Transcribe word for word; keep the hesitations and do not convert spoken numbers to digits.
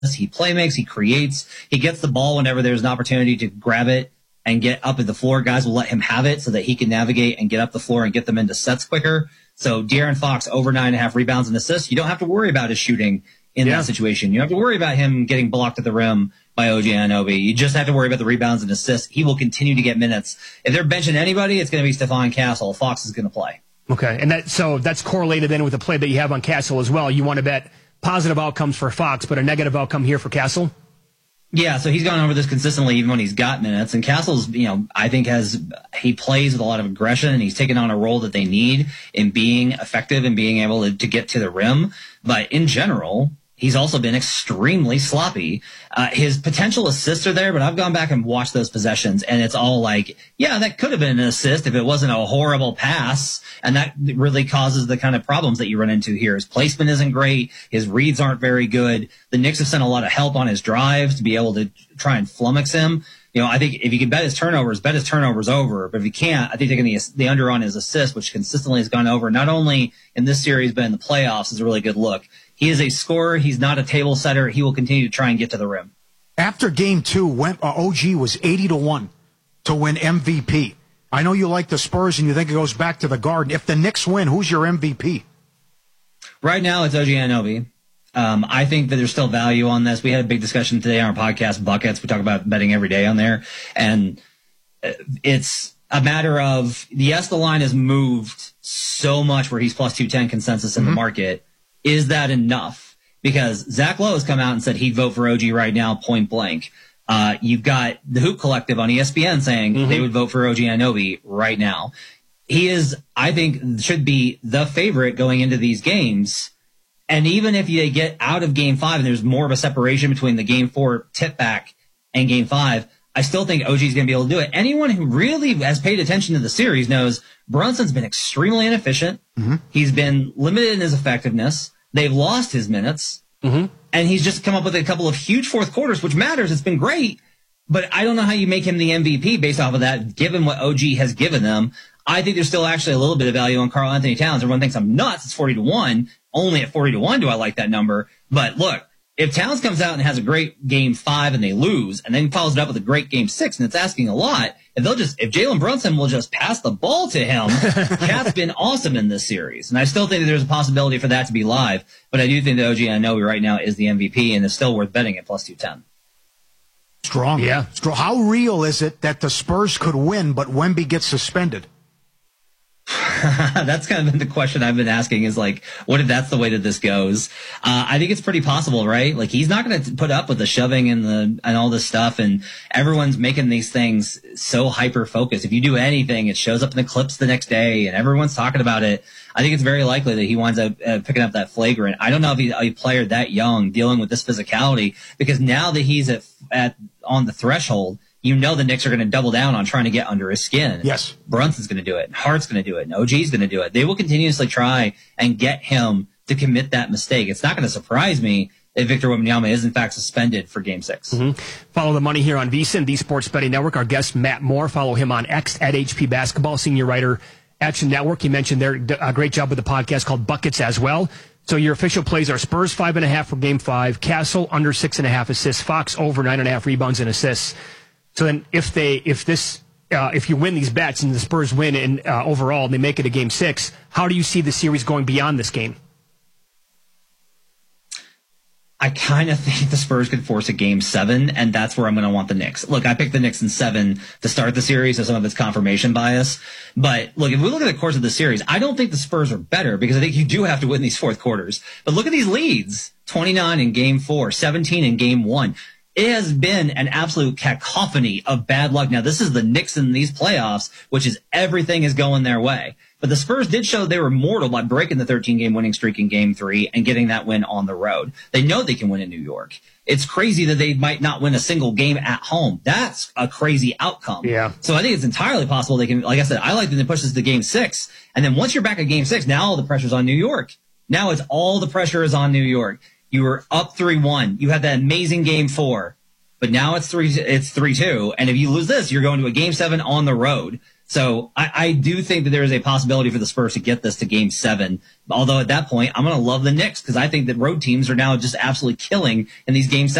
He playmakes, he creates, he gets the ball whenever there's an opportunity to grab it and get up at the floor. Guys will let him have it so that he can navigate and get up the floor and get them into sets quicker. So De'Aaron Fox over nine and a half rebounds and assists. You don't have to worry about his shooting in yeah. that situation. You don't have to worry about him getting blocked at the rim by O G Anunoby. You just have to worry about the rebounds and assists. He will continue to get minutes. If they're benching anybody, it's going to be Stephon Castle. Fox is going to play. Okay, and that so that's correlated then with the play that you have on Castle as well. You want to bet positive outcomes for Fox, but a negative outcome here for Castle? Yeah, so he's gone over this consistently even when he's got minutes. And Castle's, you know, I think has, he plays with a lot of aggression and he's taken on a role that they need in being effective and being able to, to get to the rim. But in general, he's also been extremely sloppy. Uh, his potential assists are there, but I've gone back and watched those possessions, and it's all like, yeah, that could have been an assist if it wasn't a horrible pass. And that really causes the kind of problems that you run into here. His placement isn't great. His reads aren't very good. The Knicks have sent a lot of help on his drives to be able to try and flummox him. You know, I think if you can bet his turnovers, bet his turnovers over. But if you can't, I think taking the, the under on his assist, which consistently has gone over, not only in this series, but in the playoffs, is a really good look. He is a scorer. He's not a table setter. He will continue to try and get to the rim. After game two, when, uh, O G was eighty to one to win M V P. I know you like the Spurs and you think it goes back to the Garden. If the Knicks win, who's your M V P? Right now, it's O G Anunoby. Um, I think that there's still value on this. We had a big discussion today on our podcast, Buckets. We talk about betting every day on there. And it's a matter of, yes, the line has moved so much where he's plus two ten consensus in mm-hmm. the market. Is that enough? Because Zach Lowe has come out and said he'd vote for O G right now, point blank. Uh, you've got the Hoop Collective on E S P N saying mm-hmm. they would vote for O G Anunoby right now. He is, I think, should be the favorite going into these games. And even if they get out of game five and there's more of a separation between the game four tip back and game five, I still think O G is going to be able to do it. Anyone who really has paid attention to the series knows Brunson's been extremely inefficient. Mm-hmm. He's been limited in his effectiveness. They've lost his minutes. Mm-hmm. And he's just come up with a couple of huge fourth quarters, which matters. It's been great. But I don't know how you make him the M V P based off of that, given what O G has given them. I think there's still actually a little bit of value on Karl Anthony Towns. Everyone thinks I'm nuts. It's forty to one. Only at forty to one do I like that number. But look, if Towns comes out and has a great game five and they lose, and then follows it up with a great game six, and it's asking a lot, if they'll just, if Jalen Brunson will just pass the ball to him, Cat's been awesome in this series. And I still think that there's a possibility for that to be live. But I do think that O G Anunoby right now is the M V P, and it's still worth betting at plus two ten. Strong. Yeah. Strong. How real is it that the Spurs could win, but Wemby gets suspended? That's kind of been the question I've been asking is like, what if that's the way that this goes? Uh, I think it's pretty possible, right? Like he's not going to put up with the shoving and the, and all this stuff. And everyone's making these things so hyper focused. If you do anything, it shows up in the clips the next day and everyone's talking about it. I think it's very likely that he winds up uh, picking up that flagrant. I don't know if he's a player that young dealing with this physicality, because now that he's at, at on the threshold, you know the Knicks are going to double down on trying to get under his skin. Yes. Brunson's going to do it. Hart's going to do it. And O G's going to do it. They will continuously try and get him to commit that mistake. It's not going to surprise me if Victor Wembanyama is, in fact, suspended for Game six. Mm-hmm. Follow the money here on VSiN, the Sports Betting Network. Our guest, Matt Moore. Follow him on X at H P Basketball, senior writer, Action Network. He mentioned there a great job with the podcast called Buckets as well. So your official plays are Spurs five and a half for Game five, Castle under six and a half assists, Fox over nine and a half rebounds and assists. So then, if they, if this, uh, if you win these bets and the Spurs win and uh, overall and they make it a Game Six, how do you see the series going beyond this game? I kind of think the Spurs could force a Game Seven, and that's where I'm going to want the Knicks. Look, I picked the Knicks in seven to start the series, so some of it's confirmation bias. But look, if we look at the course of the series, I don't think the Spurs are better because I think you do have to win these fourth quarters. But look at these leads: twenty-nine in Game Four, seventeen in Game One. It has been an absolute cacophony of bad luck. Now, this is the Knicks in these playoffs, which is everything is going their way. But the Spurs did show they were mortal by breaking the thirteen-game winning streak in Game three and getting that win on the road. They know they can win in New York. It's crazy that they might not win a single game at home. That's a crazy outcome. Yeah. So I think it's entirely possible they can, like I said, I like them to push this to Game six. And then once you're back at Game six, now all the pressure's on New York. Now it's all the pressure is on New York. You were up three one. You had that amazing Game four. But now it's three, it's three two. And if you lose this, you're going to a Game seven on the road. So I, I do think that there is a possibility for the Spurs to get this to game seven. Although at that point, I'm going to love the Knicks because I think that road teams are now just absolutely killing in these game